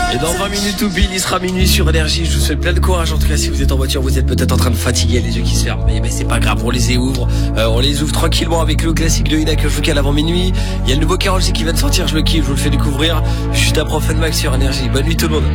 Et dans 20 minutes ou Bill, il sera minuit sur Énergie. Je vous souhaite plein de courage. En tout cas, si vous êtes en voiture, vous êtes peut-être en train de fatiguer, les yeux qui se ferment. Mais c'est pas grave, on les ouvre. On les ouvre tranquillement avec le classique de Ina que je vous cale avant minuit. Il y a le nouveau Karol G qui vient de sortir, je le kiffe, je vous le fais découvrir. Juste après Fun Max sur Énergie. Bonne nuit tout le monde.